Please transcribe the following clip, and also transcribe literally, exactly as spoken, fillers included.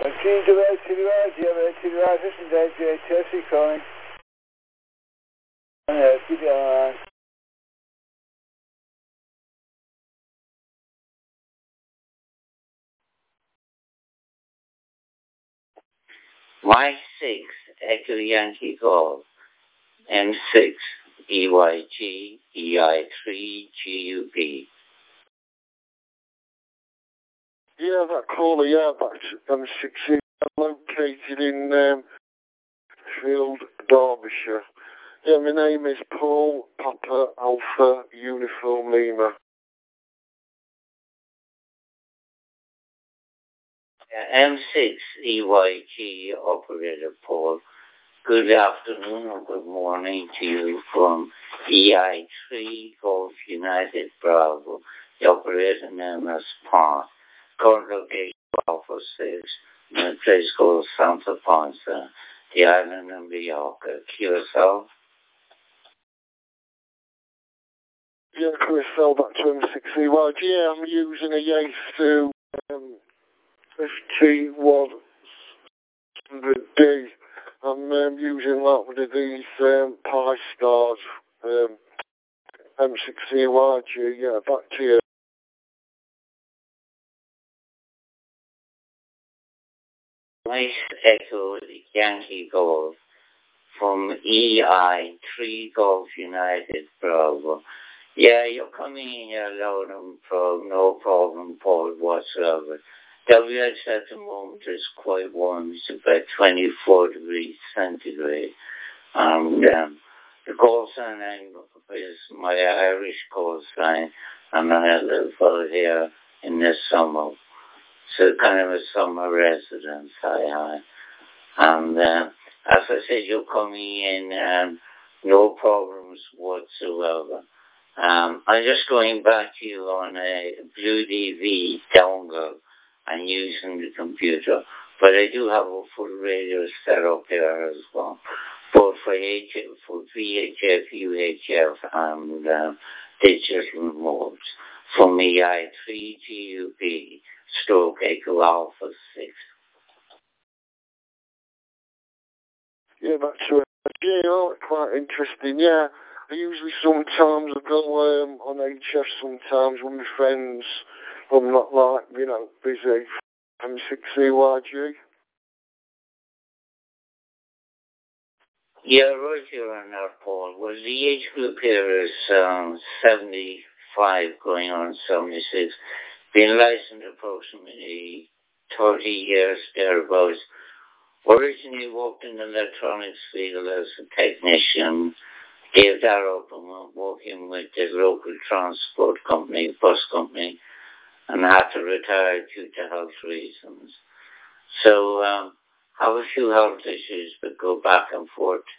G W T Y, G W T Y, listen to G H S, you calling. Yeah, keep it on. Y six, Echo Yankee Golf, M six, E Y G, E I three, G U B. Yeah, that caller, yeah, that's M sixteen, located in um, Field, Derbyshire. Yeah, my name is Paul Papa Alpha Uniform Lima. M six, E Y G, Operator Paul. Good afternoon or good morning to you from E I three, Golf United Bravo, the operator name as Park. Current location Alpha six, in a place called Santa Ponsa, the island of Mallorca. Curacao. Yeah, Curacao, back to M six E Y G. Yeah, I'm using a Yaesu um, F T one hundred D. I'm um, using that with these um, Pi Stars, um, M six E Y G. Yeah, back to you. Nice Echo Yankee Golf from E I three Golf United Bravo. Yeah, you're coming in here loud and proud, no problem, Paul, whatsoever. W X at the moment is quite warm. It's about twenty-four degrees centigrade. And um, the call sign is my Irish call sign, and I had a little fellow here in the summer. So kind of a summer residence I had. And uh, as I said, you're coming in, um, no problems whatsoever. Um, I'm just going back to you on a Blue D V dongle and using the computer, but I do have a full radio set up here as well, both for H for V H F, U H F, and uh, digital modes from E I three G U B stroke Echo Alpha six. Yeah, that's right. Yeah, oh, quite interesting. Yeah, I usually sometimes I go um, on H F sometimes with my friends. I'm not like, you know, busy. M six E Y G. Yeah, right here on that, Paul. Well, the age group here is um, seventy-five going on seventy-six. Been licensed approximately thirty years thereabouts. Originally worked in the electronics field as a technician. Gave that up and went working with the local transport company, bus company, and had to retire due to health reasons. So, um, have a few health issues, but go back and forth